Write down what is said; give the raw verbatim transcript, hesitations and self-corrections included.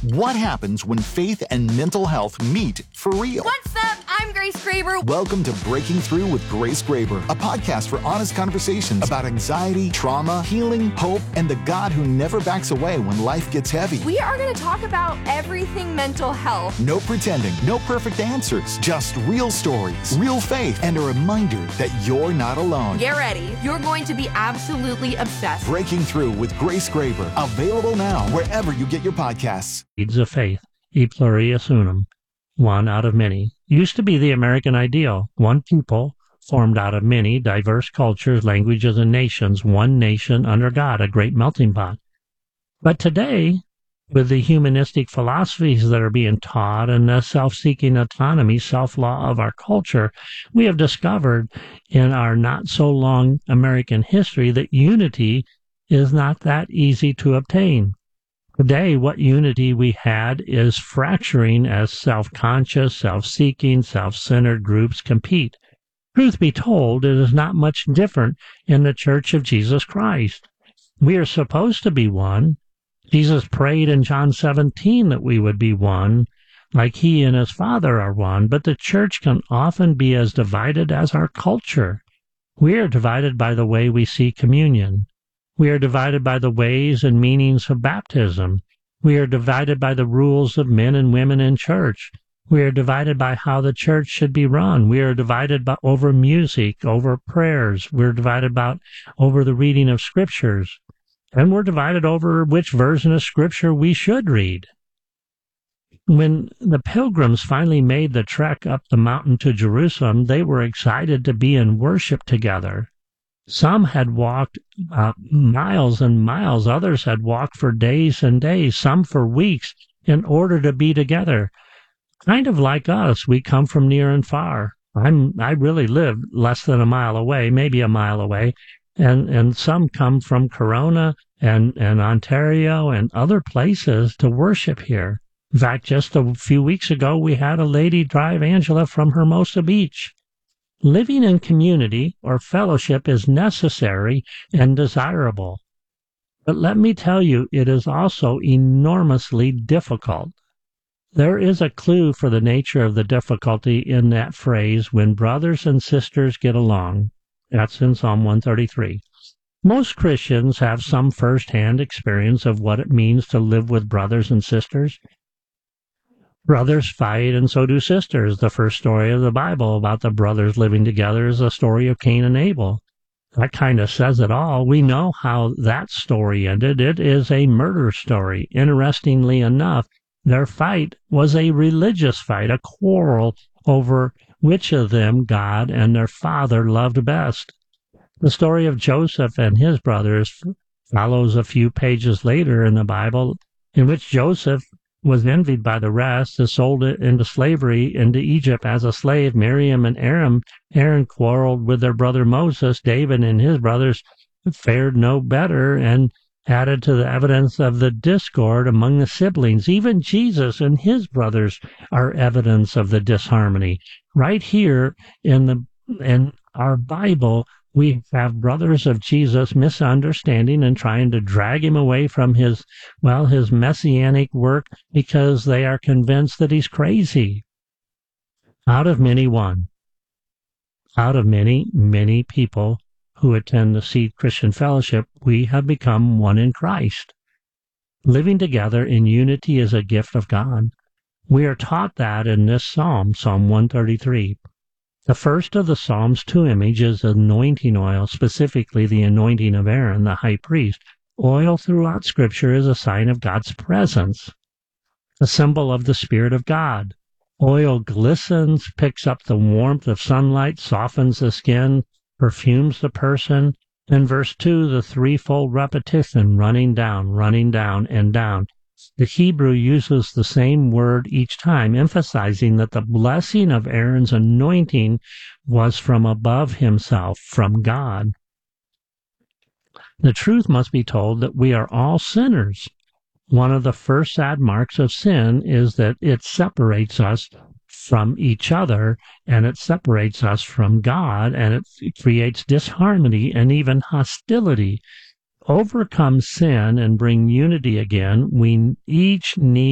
What happens when faith and mental health meet for real? What's up? I'm Grace Graber. Welcome to Breaking Through with Grace Graber, a podcast for honest conversations about anxiety, trauma, healing, hope, and the God who never backs away when life gets heavy. We are going to talk about everything mental health. No pretending, no perfect answers, just real stories, real faith, and a reminder that you're not alone. Get ready. You're going to be absolutely obsessed. Breaking Through with Grace Graber, available now wherever you get your podcasts. Seeds of faith, e pluribus unum, one out of many, used to be the American ideal. One people formed out of many diverse cultures, languages, and nations, one nation under God, a great melting pot. But today, with the humanistic philosophies that are being taught and the self-seeking autonomy, self-law of our culture, we have discovered in our not-so-long American history that unity is not that easy to obtain. Today, what unity we had is fracturing as self-conscious, self-seeking, self-centered groups compete. Truth be told, it is not much different in the Church of Jesus Christ. We are supposed to be one. Jesus prayed in John seventeen that we would be one, like he and his Father are one, but the church can often be as divided as our culture. We are divided by the way we see communion. We are divided by the ways and meanings of baptism. We are divided by the rules of men and women in church. We are divided by how the church should be run. We are divided by, over music, over prayers. We're divided about over the reading of scriptures. And we're divided over which version of scripture we should read. When the pilgrims finally made the trek up the mountain to Jerusalem, they were excited to be in worship together. Some had walked uh, miles and miles. Others had walked for days and days, some for weeks, in order to be together. Kind of like us, we come from near and far. I'm, I really live less than a mile away, maybe a mile away, and, and some come from Corona and, and Ontario and other places to worship here. In fact, just a few weeks ago, we had a lady drive Angela from Hermosa Beach. Living in community or fellowship is necessary and desirable. But let me tell you, it is also enormously difficult. There is a clue for the nature of the difficulty in that phrase, when brothers and sisters get along. That's in Psalm one thirty-three. Most Christians have some first-hand experience of what it means to live with brothers and sisters. Brothers fight, and so do sisters. The first story of the Bible about the brothers living together is the story of Cain and Abel. That kind of says it all. We know how that story ended. It is a murder story. Interestingly enough, their fight was a religious fight, a quarrel over which of them God and their father loved best. The story of Joseph and his brothers follows a few pages later in the Bible, in which Joseph was envied by the rest, is sold into slavery into Egypt as a slave. Miriam and Aaron, Aaron quarreled with their brother Moses. David and his brothers fared no better and added to the evidence of the discord among the siblings. Even Jesus and his brothers are evidence of the disharmony. Right here in the in our Bible, we have brothers of Jesus misunderstanding and trying to drag him away from his, well, his messianic work because they are convinced that he's crazy. Out of many, one. Out of many, many people who attend the Seed Christian Fellowship, we have become one in Christ. Living together in unity is a gift of God. We are taught that in this psalm, Psalm one thirty-three. The first of the Psalm's two images is anointing oil, specifically the anointing of Aaron, the high priest. Oil throughout Scripture is a sign of God's presence, a symbol of the Spirit of God. Oil glistens, picks up the warmth of sunlight, softens the skin, perfumes the person. In verse two, the threefold repetition, running down, running down, and down. The Hebrew uses the same word each time, emphasizing that the blessing of Aaron's anointing was from above himself, from God. The truth must be told that we are all sinners. One of the first sad marks of sin is that it separates us from each other, and it separates us from God, and it creates disharmony and even hostility. Overcome sin and bring unity again, we each need